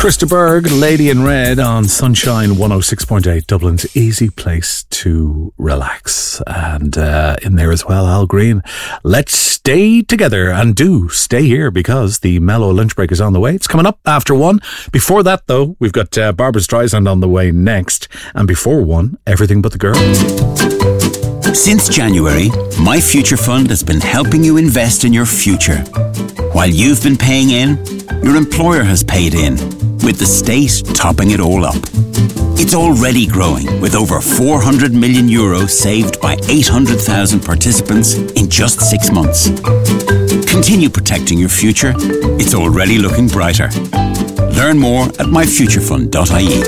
Krista Berg, Lady in Red on Sunshine 106.8, Dublin's easy place to relax. And in there as well, Al Green. Let's stay together, and do stay here because the mellow lunch break is on the way. It's coming up after 1. Before that, though, we've got Barbra Streisand on the way next. And before 1, Everything But the Girl. Since January, My Future Fund has been helping you invest in your future. While you've been paying in, your employer has paid in, with the state topping it all up. It's already growing, with over €400 million saved by 800,000 participants in just 6 months. Continue protecting your future. It's already looking brighter. Learn more at myfuturefund.ie.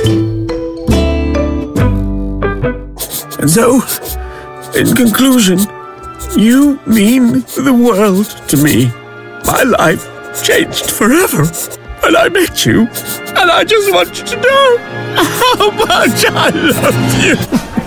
And so, in conclusion, you mean the world to me. My life changed forever when I met you, and I just want you to know how much I love you.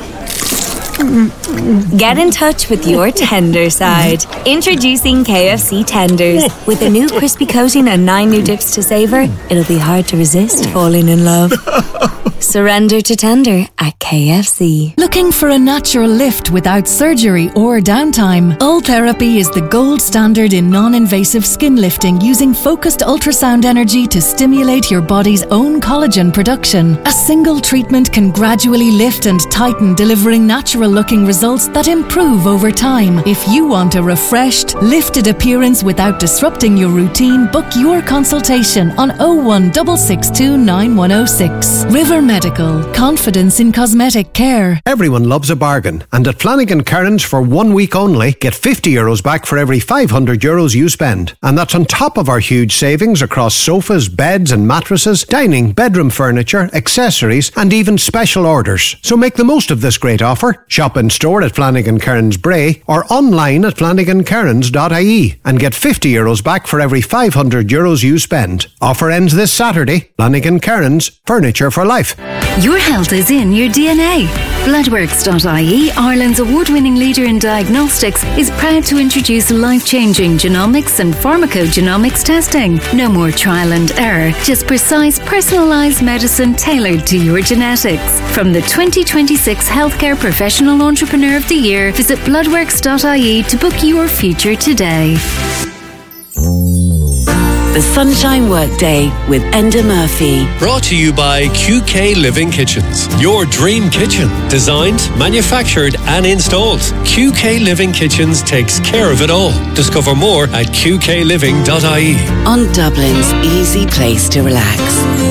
Get in touch with your tender side. Introducing KFC Tenders. With a new crispy coating and 9 new dips to savour, it'll be hard to resist falling in love. Surrender to tender at KFC. Looking for a natural lift without surgery or downtime? Ultherapy is the gold standard in non-invasive skin lifting using focused ultrasound energy to stimulate your body's own collagen production. A single treatment can gradually lift and tighten, delivering natural-looking results that improve over time. If you want a refreshed, lifted appearance without disrupting your routine, book your consultation on 01662 9106. River Medical. Confidence in cosmetic care. Everyone loves a bargain, and at Flanagan Kearns for 1 week only, get €50 back for every €500 you spend. And that's on top of our huge savings across sofas, beds and mattresses, dining, bedroom furniture, accessories and even special orders. So make the most of this great offer. Shop in store at Flanagan Kearns Bray or online at flanagankearns.ie and get €50 back for every €500 you spend. Offer ends this Saturday. Flanagan Kearns, furniture for life. Your health is in your DNA. Bloodworks.ie, Ireland's award-winning leader in diagnostics, is proud to introduce life-changing genomics and pharmacogenomics testing. No more trial and error, just precise, personalised medicine tailored to your genetics. From the 2026 Healthcare Professional Entrepreneur of the Year, visit bloodworks.ie to book your future today. The Sunshine Workday with Enda Murphy. Brought to you by QK Living Kitchens. Your dream kitchen. Designed, manufactured and installed. QK Living Kitchens takes care of it all. Discover more at qkliving.ie. On Dublin's easy place to relax.